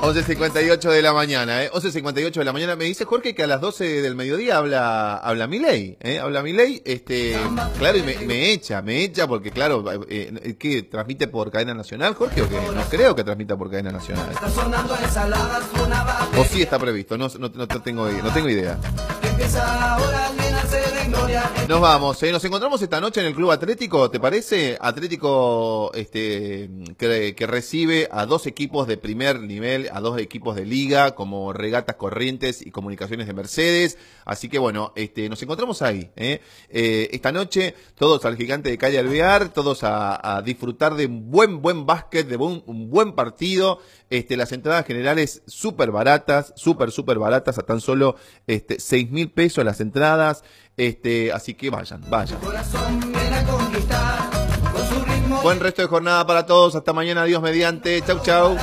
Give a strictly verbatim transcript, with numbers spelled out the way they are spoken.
once cincuenta y ocho de la mañana, ¿eh? once cincuenta y ocho de la mañana. Me dice Jorge que a las doce del mediodía habla habla Milei, ¿eh? Habla Milei, este, claro, y me, me echa, me echa porque, claro, eh, ¿qué? ¿Transmite por cadena nacional, Jorge? ¿O qué? No creo que transmita por cadena nacional. O sí está previsto, no, no, no tengo, no tengo idea. Nos vamos, ¿eh? Nos encontramos esta noche en el Club Atlético, ¿te parece? Atlético este, que, que recibe a dos equipos de primer nivel, a dos equipos de liga, como Regatas Corrientes y Comunicaciones de Mercedes. Así que bueno, este, nos encontramos ahí, ¿eh? Eh, esta noche, todos al Gigante de Calle Alvear, todos a, a disfrutar de un buen, buen básquet, de un, un buen partido. Este, las entradas generales súper baratas, súper, súper baratas, a tan solo este, seis mil pesos las entradas. Este, así que vayan, vayan. Buen resto de jornada para todos. Hasta mañana, Dios mediante. Chau, chau.